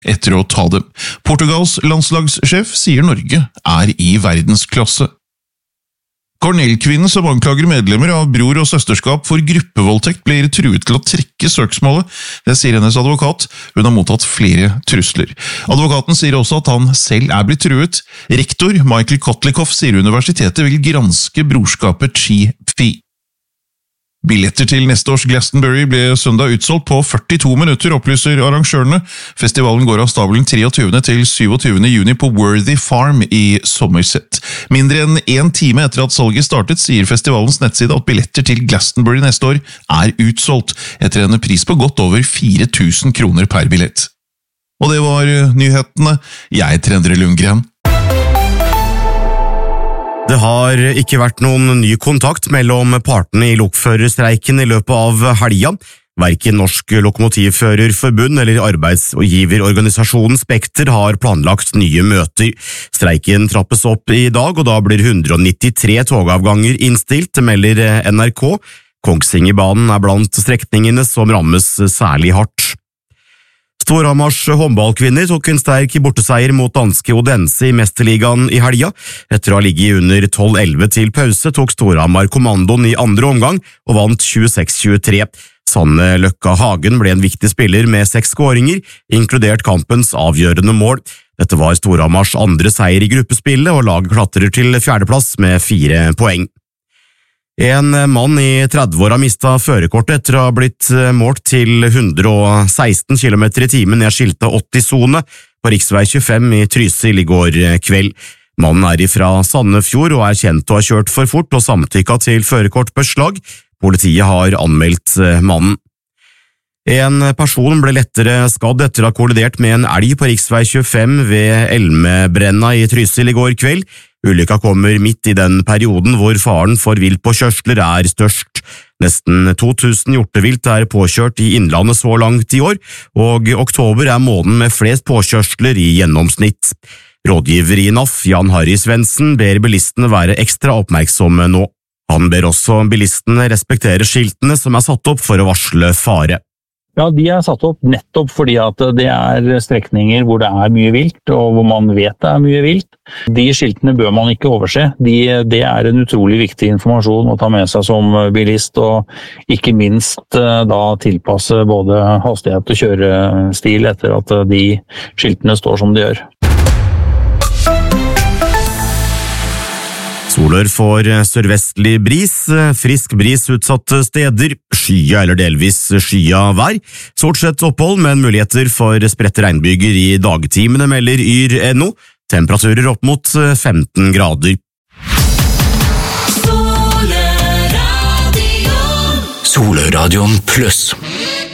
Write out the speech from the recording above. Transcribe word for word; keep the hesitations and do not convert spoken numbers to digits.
etter å ta dem. Portugals landslagssjef sier Norge er i verdensklasse. Cornell-kvinnen som anklager medlemmer av bror- og søsterskap for gruppevoldtekt blir truet til å trekke søksmålet. Det sier hennes advokat. Hun har mottatt flere trusler. Advokaten sier også at han selv er blitt truet. Rektor Michael Kotlikoff sier universitetet vil granske brorskapet Chi Phi. Billetter til neste års Glastonbury ble søndag utsolgt på førtito minutter, opplyser arrangørene. Festivalen går av stabelen treogtyvende til syvogtyvende juni på Worthy Farm i Somerset. Mindre enn en time etter at salget startet, sier festivalens nettside at billetter til Glastonbury neste år er utsolgt, etter en pris på godt over fire tusen kroner per billett. Og det var nyhetene. Jeg heter Endre Lundgren. Det har ikke vært noen ny kontakt mellom partene i lokførerstreiken i løpet av helga. Hverken Norsk Lokomotivførerforbund eller arbeidsgiverorganisasjonen Spekter har planlagt nye møter. Streiken trappes opp i dag, og da blir one hundred ninety-three togavganger innstilt, melder N R K. Kongsvingerbanen er blant strekningene som rammes særlig hardt. Storhamars håndballkvinner tok en sterk borteseier mot danske Odense i Mesterligaen i helga. Etter å ha ligget under tolv elleve til pause tok Storhamar kommandoen i andre omgang og vant tjueseks tjuetre. Sanne Løkka Hagen ble en viktig spiller med seks skåringer, inkludert kampens avgjørende mål. Dette var Storhamars andre seier i gruppespillet, og laget klatrer til fjerdeplass med fire poeng. En mann i trettiåra mistet førerkortet etter å ha blitt målt til one hundred sixteen kilometer i timen ned skiltet åtti-sone på riksvei tjuefem i Trysil i går kveld. Mannen er ifra Sandefjord og er kjent å ha kjørt for fort og samtykket til førerkortbeslag. Politiet har anmeldt mannen. En person ble lettere skadd etter å ha kollidert med en elg på riksvei tjuefem ved Elmebrenna i Trysil i går kveld. Ulykka kommer midt i den perioden hvor faren for viltpåkjørsler er størst. Nesten to tusen hjortevilt er påkjørt i innlandet så langt i år, og oktober er måneden med flest påkjørsler i gjennomsnitt. Rådgiver i N A F, Jan Harry Svendsen, ber bilistene være ekstra oppmerksomme nå. Han ber også bilistene respektere skiltene som er satt opp for å varsle fare. Ja, de er satt opp nettopp fordi at det er strekninger hvor det er mye vilt, og hvor man vet det er mye vilt. De skiltene bør man ikke overse. De, det er en utrolig viktig informasjon å ta med seg som bilist, og ikke minst da tilpasse både hastighet og kjørestil etter at de skiltene står som de gjør. Solør får sørvestlig bris, frisk bris utsatte steder, skya eller delvis skya vær. Stort sett opphold, men muligheter for spredte regnbyger i dagtimene, melder yr punktum no. Temperaturer opp mot femten grader. Soløradion Soløradion pluss.